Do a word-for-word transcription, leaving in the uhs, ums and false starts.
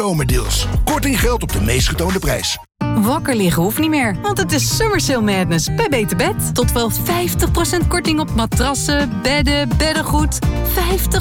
Zomerdeals. Korting geldt op de meest getoonde prijs. Wakker liggen hoeft niet meer, want het is Summer Sale Madness bij Beter Bed. Tot wel vijftig procent korting op matrassen, bedden, beddengoed. vijftig